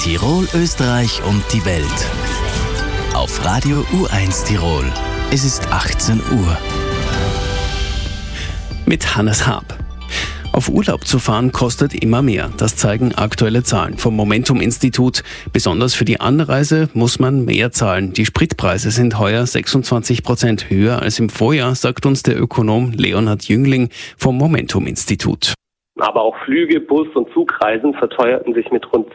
Tirol, Österreich und die Welt. Auf Radio U1 Tirol. Es ist 18 Uhr. Mit Hannes Haab. Auf Urlaub zu fahren kostet immer mehr. Das zeigen aktuelle Zahlen vom Momentum-Institut. Besonders für die Anreise muss man mehr zahlen. Die Spritpreise sind heuer 26% höher als im Vorjahr, sagt uns der Ökonom Leonhard Jüngling vom Momentum-Institut. Aber auch Flüge, Bus- und Zugreisen verteuerten sich mit rund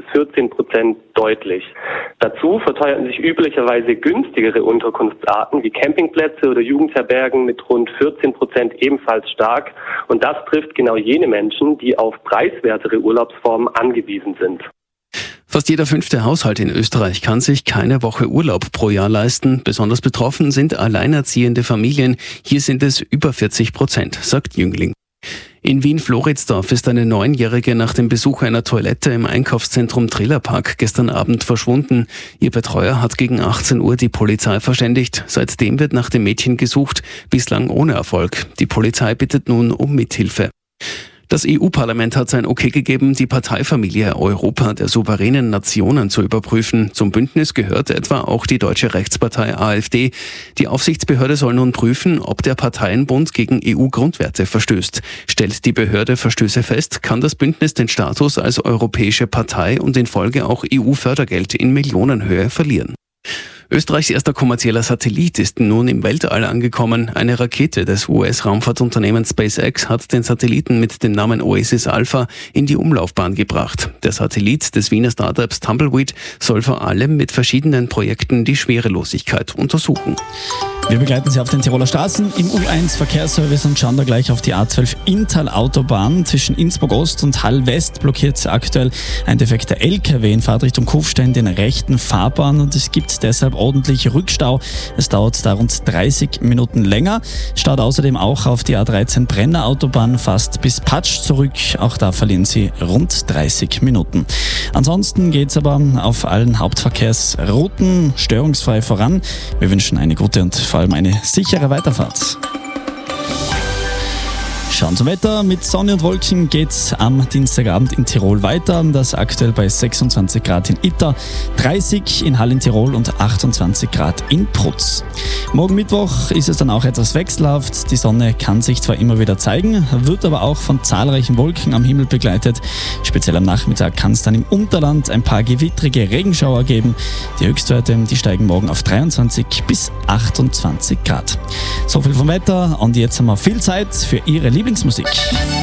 10-14% deutlich. Dazu verteuerten sich üblicherweise günstigere Unterkunftsarten wie Campingplätze oder Jugendherbergen mit rund 14% ebenfalls stark. Und das trifft genau jene Menschen, die auf preiswertere Urlaubsformen angewiesen sind. Fast jeder 5. Haushalt in Österreich kann sich keine Woche Urlaub pro Jahr leisten. Besonders betroffen sind alleinerziehende Familien. Hier sind es über 40%, sagt Jüngling. In Wien-Floridsdorf ist eine 9-Jährige nach dem Besuch einer Toilette im Einkaufszentrum Trillerpark gestern Abend verschwunden. Ihr Betreuer hat gegen 18 Uhr die Polizei verständigt. Seitdem wird nach dem Mädchen gesucht, bislang ohne Erfolg. Die Polizei bittet nun um Mithilfe. Das EU-Parlament hat sein Okay gegeben, die Parteifamilie Europa der souveränen Nationen zu überprüfen. Zum Bündnis gehört etwa auch die deutsche Rechtspartei AfD. Die Aufsichtsbehörde soll nun prüfen, ob der Parteienbund gegen EU-Grundwerte verstößt. Stellt die Behörde Verstöße fest, kann das Bündnis den Status als europäische Partei und in Folge auch EU-Fördergeld in Millionenhöhe verlieren. Österreichs erster kommerzieller Satellit ist nun im Weltall angekommen. Eine Rakete des US-Raumfahrtunternehmens SpaceX hat den Satelliten mit dem Namen Oasis Alpha in die Umlaufbahn gebracht. Der Satellit des Wiener Startups Tumbleweed soll vor allem mit verschiedenen Projekten die Schwerelosigkeit untersuchen. Wir begleiten Sie auf den Tiroler Straßen im U1 Verkehrsservice und schauen da gleich auf die A12 Inntal-Autobahn. Zwischen Innsbruck Ost und Hall West blockiert aktuell ein defekter LKW in Fahrtrichtung Kufstein den rechten Fahrbahn und es gibt deshalb ordentlich Rückstau. Es dauert da rund 30 Minuten länger. Staut außerdem auch auf die A13 Brenner Autobahn fast bis Patsch zurück. Auch da verlieren Sie rund 30 Minuten. Ansonsten geht's aber auf allen Hauptverkehrsrouten störungsfrei voran. Wir wünschen eine gute und vor allem eine sichere Weiterfahrt. Schauen zum Wetter. Mit Sonne und Wolken geht's am Dienstagabend in Tirol weiter. Das aktuell bei 26 Grad in Itter, 30 in Hall in Tirol und 28 Grad in Prutz. Morgen Mittwoch ist es dann auch etwas wechselhaft. Die Sonne kann sich zwar immer wieder zeigen, wird aber auch von zahlreichen Wolken am Himmel begleitet. Speziell am Nachmittag kann es dann im Unterland ein paar gewittrige Regenschauer geben. Die Höchstwerte, die steigen morgen auf 23 bis 28 Grad. So viel vom Wetter und jetzt haben wir viel Zeit für Ihre Lieblingsmusik.